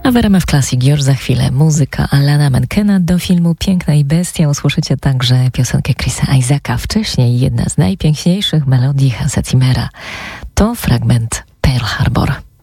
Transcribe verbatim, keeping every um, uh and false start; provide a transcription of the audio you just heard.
A w R M F Classic już za chwilę muzyka Alana Menkena do filmu Piękna i Bestia. Usłyszycie także piosenkę Chrisa Isaaca. Wcześniej jedna z najpiękniejszych melodii Hansa Zimmera. To fragment Pearl Harbor.